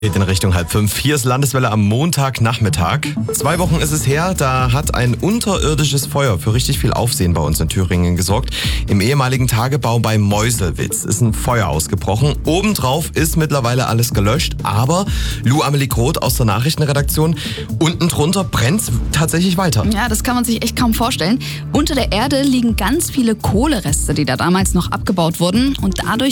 Geht in Richtung 4:30. Hier ist Landeswelle am Montagnachmittag. 2 Wochen ist es her, da hat ein unterirdisches Feuer für richtig viel Aufsehen bei uns in Thüringen gesorgt. Im ehemaligen Tagebau bei Meuselwitz ist ein Feuer ausgebrochen. Obendrauf ist mittlerweile alles gelöscht, aber Lou Amelie Groth aus der Nachrichtenredaktion, unten drunter brennt es tatsächlich weiter. Ja, das kann man sich echt kaum vorstellen. Unter der Erde liegen ganz viele Kohlereste, die da damals noch abgebaut wurden und dadurch